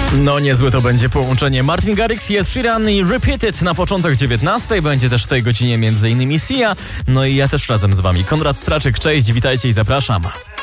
No niezłe to będzie połączenie. Martin Garrix, Ed Sheeran i Repeated na początek 19. Będzie też w tej godzinie m.in. Sia. No i ja też razem z wami. Konrad Traczyk, cześć, witajcie i zapraszam.